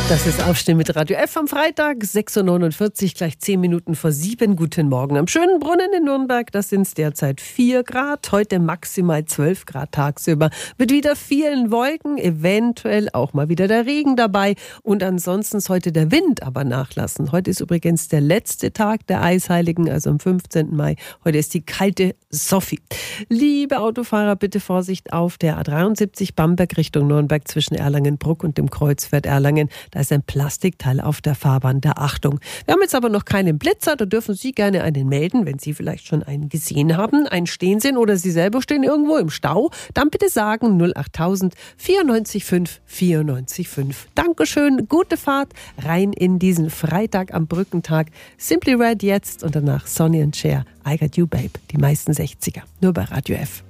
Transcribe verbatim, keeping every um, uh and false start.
Das ist Aufstehen mit Radio F am Freitag, sechs Uhr neunundvierzig, gleich zehn Minuten vor sieben. Guten Morgen. Am schönen Brunnen in Nürnberg, das sind es derzeit vier Grad. Heute maximal zwölf Grad tagsüber. Mit wieder vielen Wolken, eventuell auch mal wieder der Regen dabei. Und ansonsten ist heute der Wind aber nachlassen. Heute ist übrigens der letzte Tag der Eisheiligen, also am fünfzehnten Mai. Heute ist die kalte Sophie. Liebe Autofahrer, bitte Vorsicht auf der A dreiundsiebzig Bamberg Richtung Nürnberg zwischen Erlangen-Bruck und dem Kreuzvert Erlangen. Da ist ein Plastikteil auf der Fahrbahn der Achtung. Wir haben jetzt aber noch keinen Blitzer, da dürfen Sie gerne einen melden, wenn Sie vielleicht schon einen gesehen haben, einen stehen sehen oder Sie selber stehen irgendwo im Stau. Dann bitte sagen null achttausend vierundneunzig fünf vierundneunzig fünf. Dankeschön, gute Fahrt rein in diesen Freitag am Brückentag. Simply Red jetzt und danach Sonny and Cher, I Got You Babe, die meisten sechziger, nur bei Radio F.